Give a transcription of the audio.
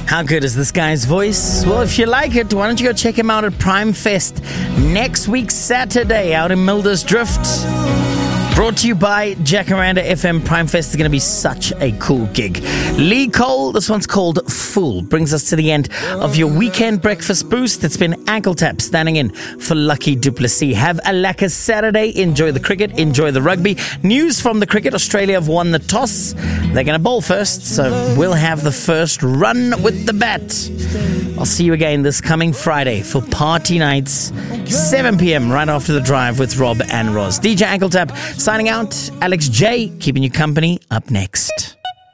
How good is this guy's voice? Well, if you like it, why don't you go check him out at Prime Fest next week, Saturday, out in Milder's Drift. Brought to you by Jacaranda FM. Prime Fest is going to be such a cool gig. Lee Cole, this one's called Fool. Brings us to the end of your weekend breakfast boost. It's been Ankle Tap standing in for Lucky Duplessis. Have a lekker Saturday. Enjoy the cricket. Enjoy the rugby. News from the cricket. Australia have won the toss. They're going to bowl first, so we'll have the first run with the bat. I'll see you again this coming Friday for Party Nights, 7 p.m. right after the drive with Rob and Roz. DJ Ankle Tap signing out. Alex J keeping you company up next.